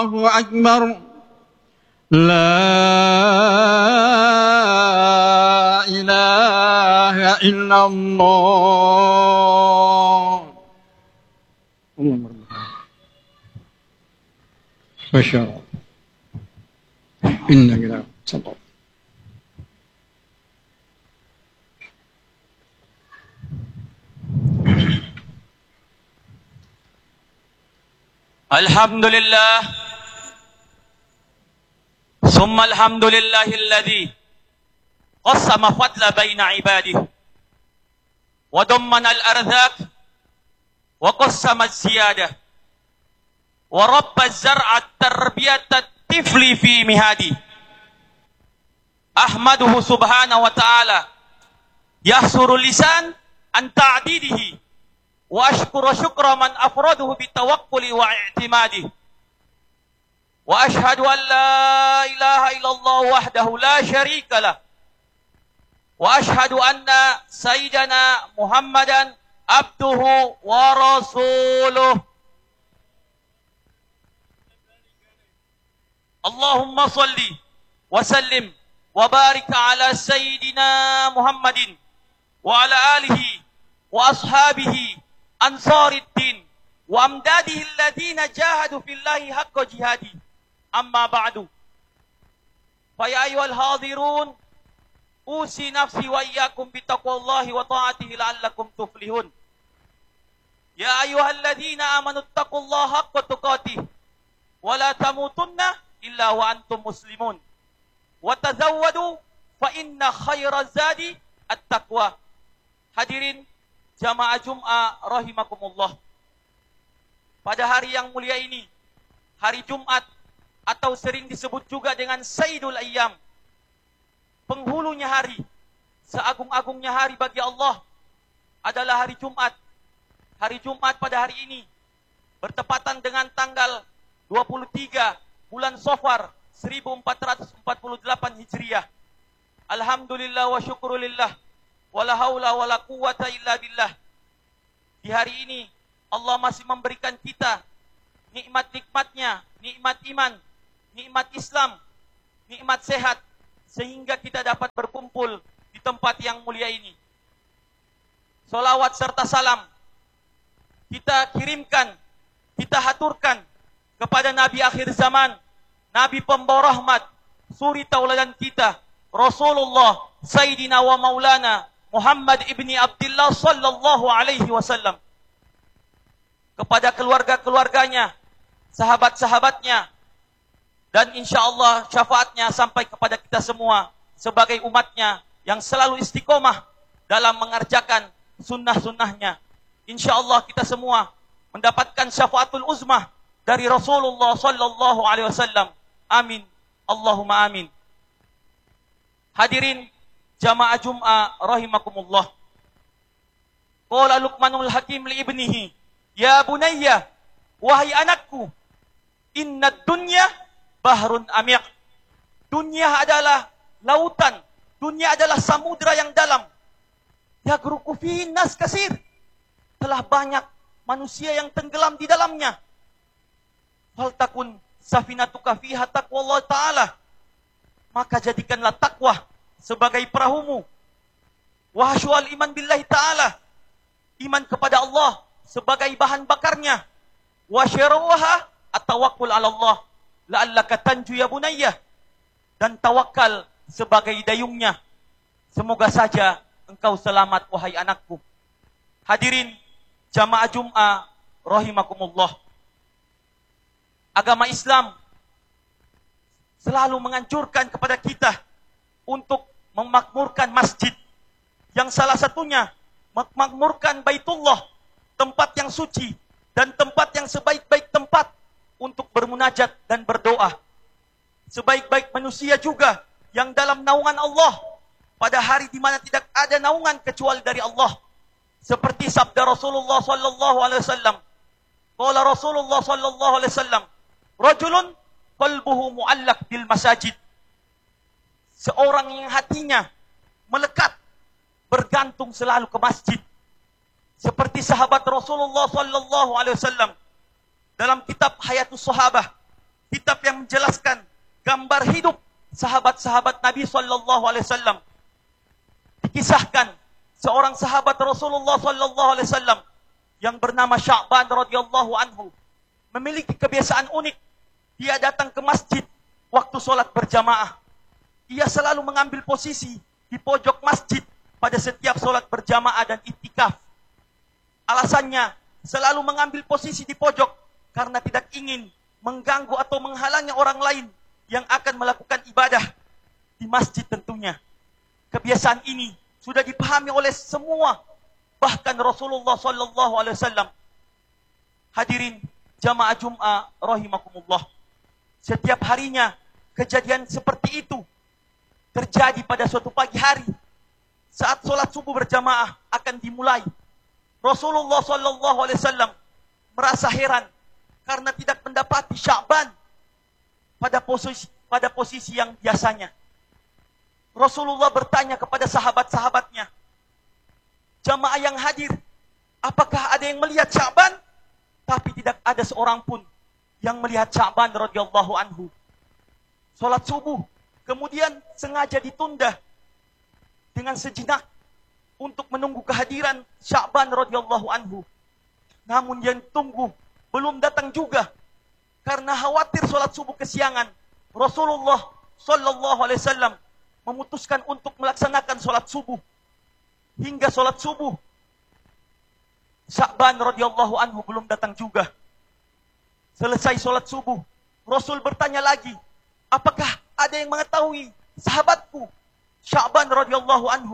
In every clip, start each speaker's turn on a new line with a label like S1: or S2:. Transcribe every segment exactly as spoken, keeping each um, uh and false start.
S1: الله أكبر لا إله إلا الله. اللهم رب ما شاء الله إنك لا تصدق.
S2: الحمد لله ثم الحمد لله الذي قسم فضل بين عباده وضمن الأرزاق وقسم الزيادة ورب الزرع التربية الطفل في مهادي. أحمده سبحانه وتعالى يحصر اللسان عن تعديده وأشكر شكر من أفرده بالتوكل واعتماده. وأشهد أن لا إله إلا الله وحده لا شريك له وأشهد أن سيدنا محمدا عبده ورسوله. اللهم صل وسلم وبارك على سيدنا محمد وعلى آله وأصحابه أنصار الدين وأمداده الذين جاهدوا في الله حق جهاده. أما بعد فيا أيها الحاضرون أوصي نفسي وإياكم بتقوى الله وطاعته لعلكم تفلحون. يا أيها الذين آمنوا اتقوا الله حق تقاته ولا تموتن إلا وأنتم مسلمون وتزودوا فإن خير الزاد التقوى. Hadirin jamaah Jum'ah rahimakumullah. Pada hari yang mulia ini, hari Jumat atau sering disebut juga dengan Sayyidul Ayyam, penghulunya hari, seagung-agungnya hari bagi Allah adalah hari Jumat. Hari Jumat pada hari ini bertepatan dengan tanggal dua puluh tiga bulan Safar seribu empat ratus empat puluh delapan Hijriah. Alhamdulillah wa syukurulillah wala haula wala quwata illa billah. Di hari ini Allah masih memberikan kita nikmat-nikmatnya, nikmat iman, nikmat Islam, nikmat sehat, sehingga kita dapat berkumpul di tempat yang mulia ini. Salawat serta salam kita kirimkan, kita haturkan kepada Nabi akhir zaman, Nabi pembawa rahmat, suri tauladan kita, Rasulullah Sayyidina wa Maulana Muhammad ibni Abdullah sallallahu alaihi wasallam, kepada keluarga-keluarganya, sahabat-sahabatnya, dan insya Allah syafaatnya sampai kepada kita semua sebagai umatnya yang selalu istiqomah dalam mengerjakan sunnah-sunnahnya. Insya Allah kita semua mendapatkan syafaatul uzmah dari Rasulullah sallallahu alaihi wasallam. Amin. Allahumma amin. Hadirin jamaah Jum'ah rahimakumullah. Qala Luqmanul Hakim li ibnihi, ya bunayya, wahai anakku, inna dunya bahrun amiq. Dunia adalah lautan, dunia adalah samudra yang dalam. Yagruku fihi nas kasir. Telah banyak manusia yang tenggelam di dalamnya. Faltakun safinatuka fiha taqwallahu ta'ala. Maka jadikanlah takwa sebagai perahumu. Wahsyual iman billahi ta'ala. Iman kepada Allah sebagai bahan bakarnya. Wasyaruha at-tawakkul ala Allah la'allaka tanju ya bunayya. Dan tawakal sebagai dayungnya. Semoga saja engkau selamat wahai anakku. Hadirin jamaah Jum'ah rahimakumullah. Agama Islam selalu menganjurkan kepada kita untuk memakmurkan masjid, yang salah satunya memakmurkan Baitullah, tempat yang suci dan tempat yang sebaik-baik tempat untuk bermunajat dan berdoa. Sebaik-baik manusia juga yang dalam naungan Allah pada hari di mana tidak ada naungan kecuali dari Allah. Seperti sabda Rasulullah sallallahu alaihi wasallam. Qala Rasulullah sallallahu alaihi wasallam, rajulun qalbuhu mu'allaq bil masajid. Seorang yang hatinya melekat, bergantung selalu ke masjid. Seperti sahabat Rasulullah sallallahu alaihi wasallam dalam kitab Hayatus Sahabah, kitab yang menjelaskan gambar hidup sahabat-sahabat Nabi Sallallahu Alaihi Wasallam. Dikisahkan seorang sahabat Rasulullah Sallallahu Alaihi Wasallam yang bernama Sya'ban radhiyallahu anhu memiliki kebiasaan unik. Dia datang ke masjid waktu sholat berjamaah. Ia selalu mengambil posisi di pojok masjid pada setiap sholat berjamaah dan iktikaf. Alasannya selalu mengambil posisi di pojok karena tidak ingin mengganggu atau menghalangi orang lain yang akan melakukan ibadah di masjid tentunya. Kebiasaan ini sudah dipahami oleh semua, bahkan Rasulullah Sallallahu Alaihi Wasallam. Hadirin jamaah Jum'ah rahimakumullah. Setiap harinya kejadian seperti itu terjadi pada suatu pagi hari saat sholat subuh berjamaah akan dimulai. Rasulullah Sallallahu Alaihi Wasallam merasa heran karena tidak mendapati Sya'ban pada posisi pada posisi yang biasanya. Rasulullah bertanya kepada sahabat-sahabatnya, jamaah yang hadir, apakah ada yang melihat Sya'ban? Tapi tidak ada seorang pun yang melihat Sya'ban radhiyallahu anhu. Salat subuh kemudian sengaja ditunda dengan sejenak untuk menunggu kehadiran Sya'ban radhiyallahu anhu. Namun yang tunggu belum datang juga. Karena khawatir salat subuh kesiangan, Rasulullah Sallallahu Alaihi Wasallam memutuskan untuk melaksanakan salat subuh. Hingga salat subuh, Sya'ban radhiyallahu anhu belum datang juga. Selesai salat subuh, Rasul bertanya lagi, apakah ada yang mengetahui sahabatku Sya'ban radhiyallahu anhu?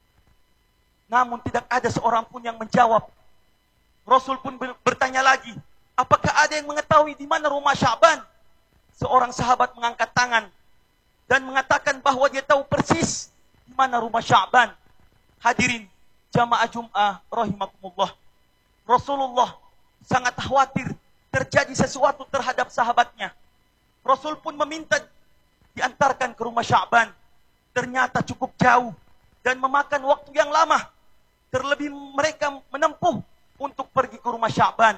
S2: Namun tidak ada seorang pun yang menjawab. Rasul pun bertanya lagi, apakah ada yang mengetahui di mana rumah Sya'ban? Seorang sahabat mengangkat tangan dan mengatakan bahwa dia tahu persis di mana rumah Sya'ban. Hadirin jamaah Jum'ah rahimakumullah. Rasulullah sangat khawatir terjadi sesuatu terhadap sahabatnya. Rasul pun meminta diantarkan ke rumah Sya'ban. Ternyata cukup jauh dan memakan waktu yang lama. Terlebih mereka menempuh untuk pergi ke rumah Sya'ban.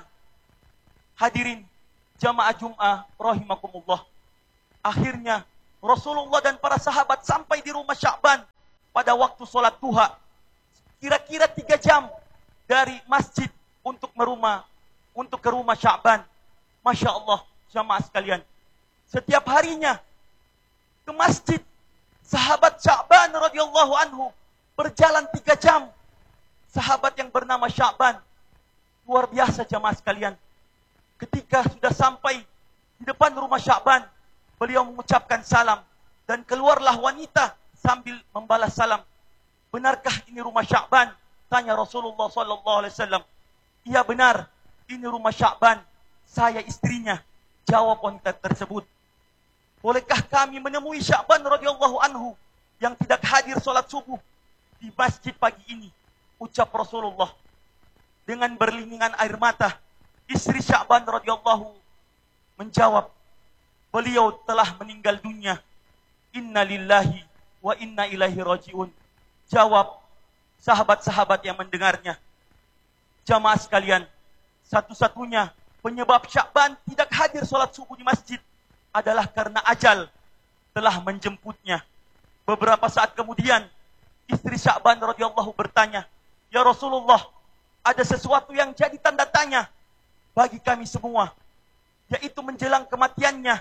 S2: Hadirin jamaah Jum'ah rahimakumullah. Akhirnya Rasulullah dan para sahabat sampai di rumah Sya'ban pada waktu sholat duha. Kira-kira tiga jam dari masjid untuk merumah, untuk ke rumah Sya'ban. Masya Allah jamaah sekalian. Setiap harinya ke masjid sahabat Sya'ban radhiyallahu anhu berjalan tiga jam. Sahabat yang bernama Sya'ban luar biasa jamaah sekalian. Ketika sudah sampai di depan rumah Sya'ban, beliau mengucapkan salam dan keluarlah wanita sambil membalas salam. Benarkah ini rumah Sya'ban? Tanya Rasulullah Sallallahu Alaihi Wasallam. Iya benar, ini rumah Sya'ban. Saya istrinya. Jawab wanita tersebut. Bolehkah kami menemui Sya'ban radhiyallahu anhu yang tidak hadir sholat subuh di masjid pagi ini? Ucap Rasulullah dengan berlingingan air mata. Istri Sya'ban radhiyallahu menjawab, beliau telah meninggal dunia. Inna lillahi wa inna ilaihi raji'un. Jawab sahabat-sahabat yang mendengarnya. Jamaah sekalian, satu-satunya penyebab Sya'ban tidak hadir sholat subuh di masjid adalah karena ajal telah menjemputnya. Beberapa saat kemudian, istri Sya'ban radhiyallahu bertanya, ya Rasulullah, ada sesuatu yang jadi tanda tanya bagi kami semua, yaitu menjelang kematiannya.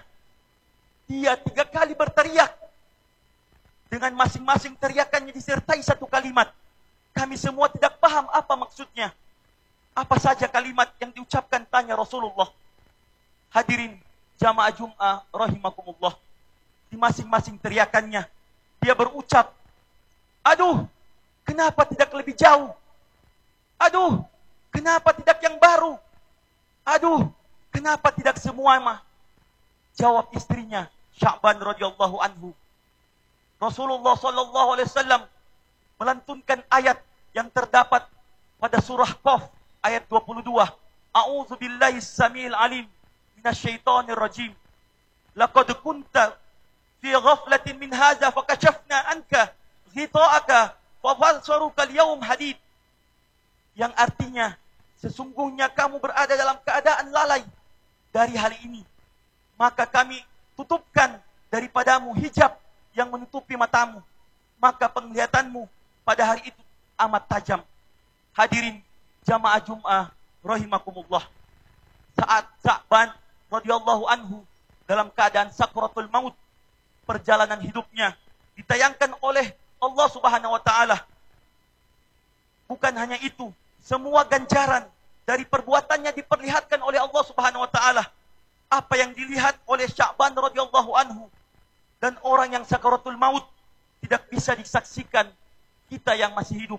S2: Dia tiga kali berteriak. Dengan masing-masing teriakannya disertai satu kalimat. Kami semua tidak paham apa maksudnya. Apa saja kalimat yang diucapkan, tanya Rasulullah. Hadirin jamaah Jum'ah rahimakumullah. Di masing-masing teriakannya, dia berucap, aduh, kenapa tidak lebih jauh? Aduh, kenapa tidak yang baru? Aduh, kenapa tidak semua mah? Jawab istrinya, Sya'ban radhiyallahu anhu. Rasulullah Sallallahu Alaihi Wasallam melantunkan ayat yang terdapat pada surah Qaf ayat dua puluh dua. A'udzu billahi samil alim minasyaitonir rajim. Laqad kunta fi ghaflatin min hadza fakashafna anka ghita'aka wa fasaruka al-yawm hadid. Yang artinya, sesungguhnya kamu berada dalam keadaan lalai dari hal ini. maka kami tutupkan daripadamu hijab yang menutupi matamu, maka penglihatanmu pada hari itu amat tajam. Hadirin jamaah Jum'ah rahimakumullah. Saat Sya'ban radhiyallahu anhu dalam keadaan sakratul maut, perjalanan hidupnya ditayangkan oleh Allah Subhanahu wa taala. Bukan hanya itu, semua ganjaran dari perbuatannya diperlihatkan oleh Allah Subhanahu wa taala. Apa yang dilihat oleh Sya'ban radhiyallahu anhu dan orang yang sakaratul maut tidak bisa disaksikan kita yang masih hidup.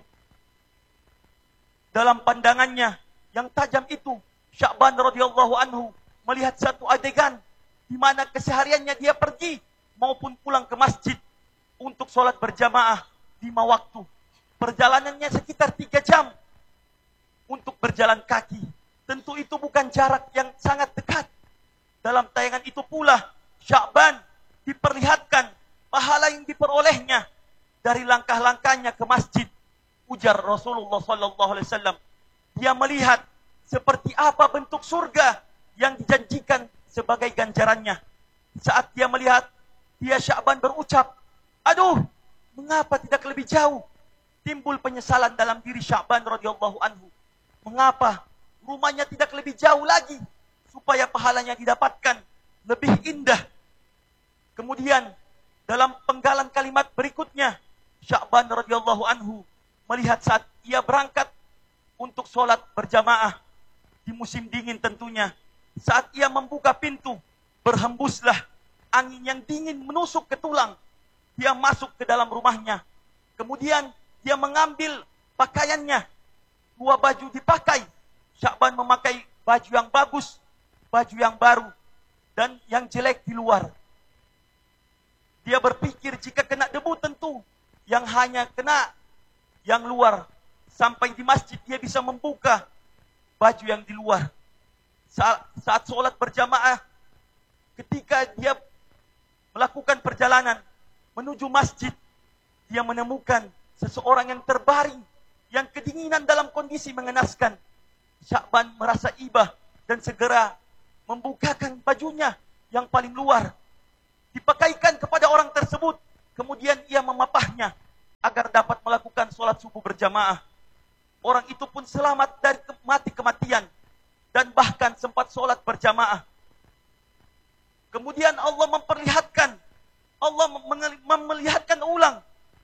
S2: Dalam pandangannya yang tajam itu, Sya'ban radhiyallahu anhu melihat satu adegan di mana kesehariannya dia pergi maupun pulang ke masjid untuk sholat berjamaah lima waktu. Perjalanannya sekitar tiga jam untuk berjalan kaki. Tentu itu bukan jarak yang sangat dekat. Dalam tayangan itu pula, Sya'ban diperlihatkan pahala yang diperolehnya dari langkah-langkahnya ke masjid. Ujar Rasulullah sallallahu alaihi wasallam, dia melihat seperti apa bentuk surga yang dijanjikan sebagai ganjarannya. Saat dia melihat, dia Sya'ban berucap, aduh, mengapa tidak lebih jauh? Timbul penyesalan dalam diri Sya'ban radhiyallahu anhu. Mengapa rumahnya tidak lebih jauh lagi supaya pahalanya didapatkan lebih indah? Kemudian dalam penggalan kalimat berikutnya, Sya'ban radhiyallahu anhu melihat saat ia berangkat untuk sholat berjamaah di musim dingin tentunya. Saat ia membuka pintu, berhembuslah angin yang dingin menusuk ke tulang. Dia masuk ke dalam rumahnya. Kemudian dia mengambil pakaiannya. Dua baju dipakai. Sya'ban memakai baju yang bagus, baju yang baru, dan yang jelek di luar. Dia berpikir jika kena debu tentu yang hanya kena yang luar. Sampai di masjid dia bisa membuka baju yang di luar. Saat, saat sholat berjamaah, ketika dia melakukan perjalanan menuju masjid, dia menemukan seseorang yang terbaring, yang kedinginan dalam kondisi mengenaskan. Sya'ban merasa iba dan segera membukakan bajunya yang paling luar. Dipakaikan kepada orang tersebut, kemudian ia memapahnya agar dapat melakukan sholat subuh berjamaah. Orang itu pun selamat dari mati kematian dan bahkan sempat sholat berjamaah. Kemudian Allah memperlihatkan, Allah memperlihatkan ulang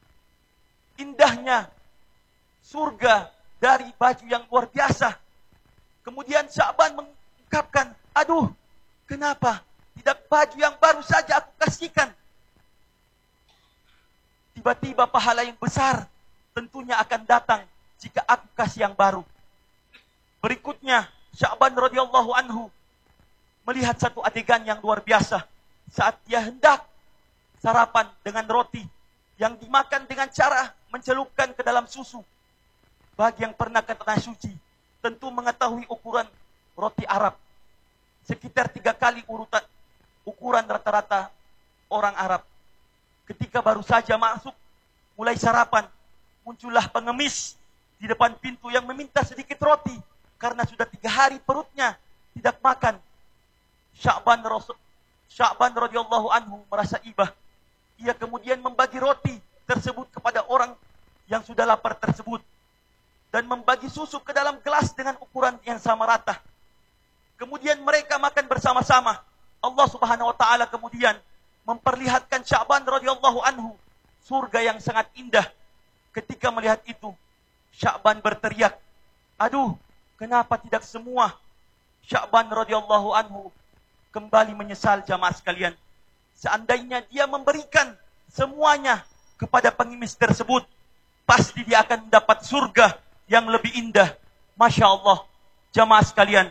S2: indahnya surga dari baju yang luar biasa. Kemudian Sya'ban mengungkapkan, aduh, kenapa tidak baju yang baru saja aku kasihkan? Tiba-tiba pahala yang besar tentunya akan datang jika aku kasih yang baru. Berikutnya, Sya'ban radhiyallahu anhu melihat satu adegan yang luar biasa. Saat dia hendak sarapan dengan roti yang dimakan dengan cara mencelupkan ke dalam susu. Bagi yang pernah ke tanah suci, tentu mengetahui ukuran roti Arab. Sekitar tiga kali urutan ukuran rata-rata orang Arab. Ketika baru saja masuk, mulai sarapan, muncullah pengemis di depan pintu yang meminta sedikit roti karena sudah tiga hari perutnya tidak makan. Sya'ban Rasul Sya'ban radhiyallahu anhu merasa ibah. Ia kemudian membagi roti tersebut kepada orang yang sudah lapar tersebut dan membagi susu ke dalam gelas dengan ukuran yang sama rata. Kemudian mereka makan bersama-sama. Allah Subhanahu wa taala kemudian memperlihatkan Sya'ban radhiyallahu anhu surga yang sangat indah. Ketika melihat itu, Sya'ban berteriak, aduh, kenapa tidak semua? Sya'ban radhiyallahu anhu kembali menyesal jamaah sekalian. Seandainya dia memberikan semuanya kepada pengemis tersebut, pasti dia akan mendapat surga yang lebih indah. Masya Allah, jamaah sekalian.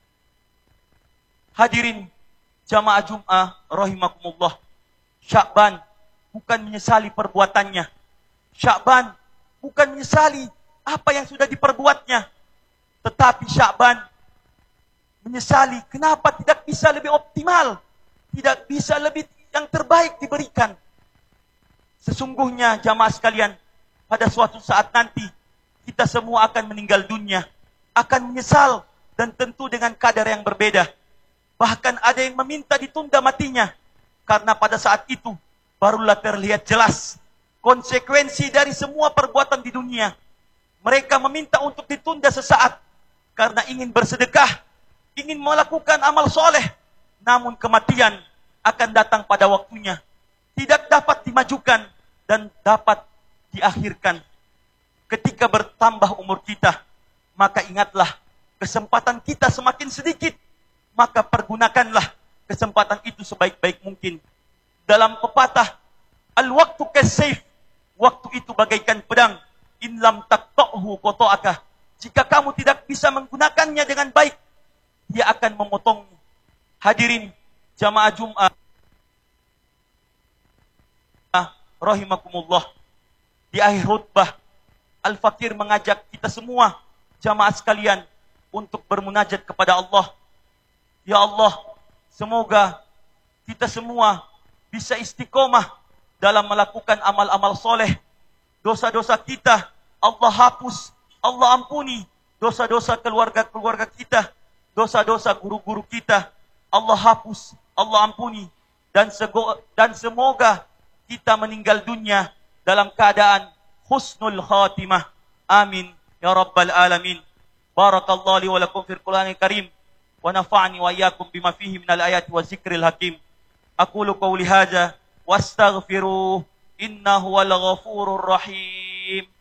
S2: Hadirin jamaah Jum'ah rahimakumullah. Sya'ban bukan menyesali perbuatannya. Sya'ban bukan menyesali apa yang sudah diperbuatnya. Tetapi Sya'ban menyesali kenapa tidak bisa lebih optimal, tidak bisa lebih yang terbaik diberikan. Sesungguhnya jamaah sekalian, pada suatu saat nanti kita semua akan meninggal dunia, akan menyesal dan tentu dengan kadar yang berbeda. Bahkan ada yang meminta ditunda matinya. Karena pada saat itu, barulah terlihat jelas konsekuensi dari semua perbuatan di dunia. Mereka meminta untuk ditunda sesaat. Karena ingin bersedekah, ingin melakukan amal soleh. Namun kematian akan datang pada waktunya. Tidak dapat dimajukan dan dapat diakhirkan. Ketika bertambah umur kita, maka ingatlah, kesempatan kita semakin sedikit. Maka pergunakanlah kesempatan itu sebaik-baik mungkin. Dalam pepatah, al-waktu kasayf, waktu itu bagaikan pedang. In lam taqta'hu qata'aka. Jika kamu tidak bisa menggunakannya dengan baik, dia akan memotongmu. Hadirin jamaah Jumat rahimakumullah. Di akhir khutbah, Al-Fakir mengajak kita semua, jamaah sekalian, untuk bermunajat kepada Allah. Ya Allah, semoga kita semua bisa istiqomah dalam melakukan amal-amal soleh. Dosa-dosa kita Allah hapus, Allah ampuni. Dosa-dosa keluarga-keluarga kita, dosa-dosa guru-guru kita, Allah hapus, Allah ampuni. Dan, sego, dan semoga kita meninggal dunia dalam keadaan husnul khatimah. Amin ya rabbal alamin. Barakallahu li wa lakum fil Qur'anil Karim wa nafa'ani wa iyyakum bima fihi minal ayati wa zikril hakim. Aqulu qawli hadza wastaghfiruh innahu wal ghafurur rahim.